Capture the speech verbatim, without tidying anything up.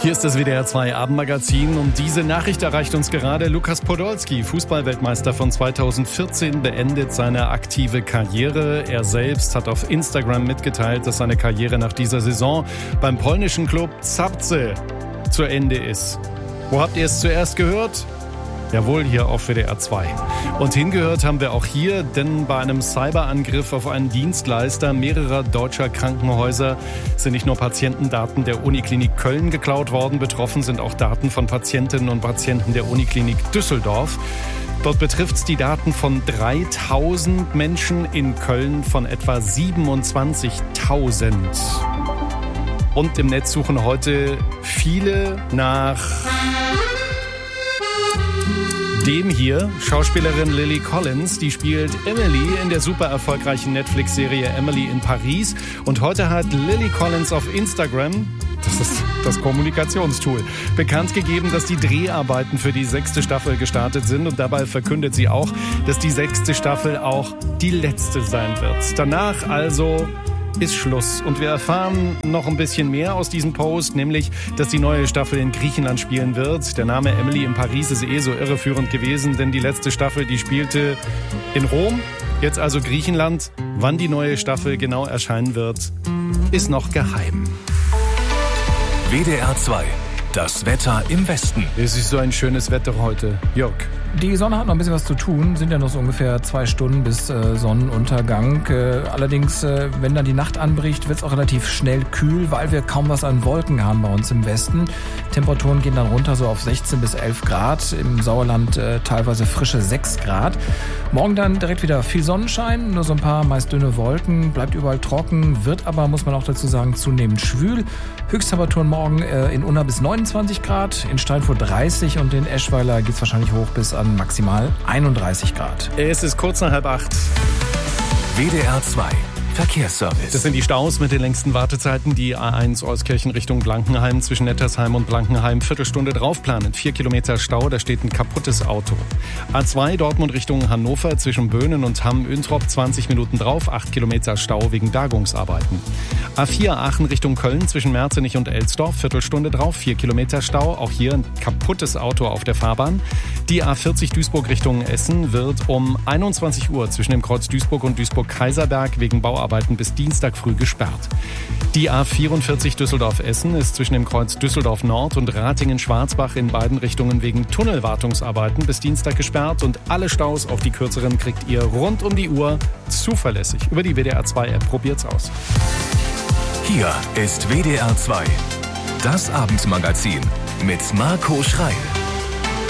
Hier ist das W D R zwei Abendmagazin und diese Nachricht erreicht uns gerade. Lukas Podolski, Fußballweltmeister von zweitausendvierzehn, beendet seine aktive Karriere. Er selbst hat auf Instagram mitgeteilt, dass seine Karriere nach dieser Saison beim polnischen Klub Zabrze zu Ende ist. Wo habt ihr es zuerst gehört? Jawohl, hier auf W D R zwei. Und hingehört haben wir auch hier, denn bei einem Cyberangriff auf einen Dienstleister mehrerer deutscher Krankenhäuser sind nicht nur Patientendaten der Uniklinik Köln geklaut worden, betroffen sind auch Daten von Patientinnen und Patienten der Uniklinik Düsseldorf. Dort betrifft es die Daten von dreitausend Menschen, in Köln von etwa siebenundzwanzigtausend. Und im Netz suchen heute viele nach dem hier, Schauspielerin Lily Collins, die spielt Emily in der super erfolgreichen Netflix-Serie Emily in Paris. Und heute hat Lily Collins auf Instagram, das ist das Kommunikationstool, bekannt gegeben, dass die Dreharbeiten für die sechste Staffel gestartet sind. Und dabei verkündet sie auch, dass die sechste Staffel auch die letzte sein wird. Danach also ist Schluss. Und wir erfahren noch ein bisschen mehr aus diesem Post, nämlich, dass die neue Staffel in Griechenland spielen wird. Der Name Emily in Paris ist eh so irreführend gewesen, denn die letzte Staffel, die spielte in Rom. Jetzt also Griechenland. Wann die neue Staffel genau erscheinen wird, ist noch geheim. W D R zwei. Das Wetter im Westen. Es ist so ein schönes Wetter heute. Jörg. Die Sonne hat noch ein bisschen was zu tun, sind ja noch so ungefähr zwei Stunden bis äh, Sonnenuntergang. Äh, allerdings, äh, wenn dann die Nacht anbricht, wird es auch relativ schnell kühl, weil wir kaum was an Wolken haben bei uns im Westen. Temperaturen gehen dann runter so auf sechzehn bis elf Grad, im Sauerland äh, teilweise frische sechs Grad. Morgen dann direkt wieder viel Sonnenschein, nur so ein paar meist dünne Wolken, bleibt überall trocken, wird aber, muss man auch dazu sagen, zunehmend schwül. Höchsttemperaturen morgen äh, in Unna bis neunundzwanzig Grad, in Steinfurt dreißig und in Eschweiler geht es wahrscheinlich hoch bis an maximal einunddreißig Grad. Es ist kurz nach halb acht. W D R zwei Verkehrsservice. Das sind die Staus mit den längsten Wartezeiten. Die A eins Euskirchen Richtung Blankenheim zwischen Nettersheim und Blankenheim. Viertelstunde draufplanen. Vier Kilometer Stau, da steht ein kaputtes Auto. A zwei Dortmund Richtung Hannover zwischen Böhnen und Hamm-Üntrop. zwanzig Minuten drauf. Acht Kilometer Stau wegen Bergungsarbeiten. A vier Aachen Richtung Köln zwischen Merzenich und Elsdorf. Viertelstunde drauf. Vier Kilometer Stau. Auch hier ein kaputtes Auto auf der Fahrbahn. Die A vierzig Duisburg Richtung Essen wird um einundzwanzig Uhr zwischen dem Kreuz Duisburg und Duisburg-Kaiserberg wegen Bauarbeiten bis Dienstag früh gesperrt. Die A vierundvierzig Düsseldorf-Essen ist zwischen dem Kreuz Düsseldorf Nord und Ratingen-Schwarzbach in beiden Richtungen wegen Tunnelwartungsarbeiten bis Dienstag gesperrt und alle Staus auf die kürzeren kriegt ihr rund um die Uhr zuverlässig über die W D R zwei App. Probiert's aus. Hier ist W D R zwei, das Abendmagazin mit Marco Schreil.